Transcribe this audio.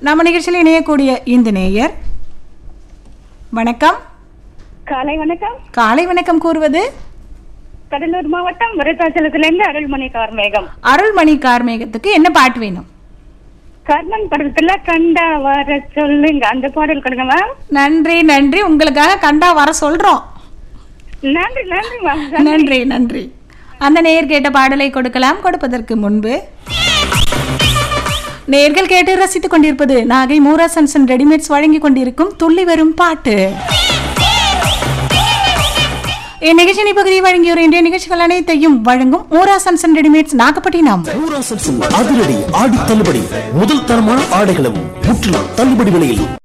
நம்ம நிகழ்ச்சியில் இணையக்கூடிய இந்த நேயர் வணக்கம். காலை வணக்கம். காலை வணக்கம் கூறுவது கடலூர் மாவட்டம் விருத்தாச்சலத்திலிருந்து அருள்மணி கார்மேகம். அருள்மணி கார்மேகத்துக்கு என்ன பாட்டு வேணும்? கர்ணன் படத்துல கண்டா வர சொல்லுங்க அந்த பாடல் கொடுங்க மேம். நன்றி நன்றி, உங்களுக்காக கண்டா வர சொல்றோம். நன்றி நன்றி மேம். நன்றி நன்றி. அந்த நேயர் கேட்ட பாடலை கொடுக்கலாம். கொடுப்பதற்கு முன்பு நேயர்கள் கேட்டு ரசித்துக் கொண்டிருப்பது நாகை மூரா சன்சன் ரெடிமேட்ஸ் வழங்கி கொண்டிருக்கும் துள்ளி வரும் பாட்டு. இந்நிகழ்ச்சி பகுதியை வழங்கியோர் இன்றைய நிகழ்ச்சிகள் அனைத்தையும் வழங்கும் மூரா சன்சன் ரெடிமேட்ஸ் நாகப்பட்டினம். மூரா சன்சன் அதிரடி ஆடி தள்ளுபடி, முதல் தரமான ஆடைகளும் முற்றிலும் தள்ளுபடி விலையில்.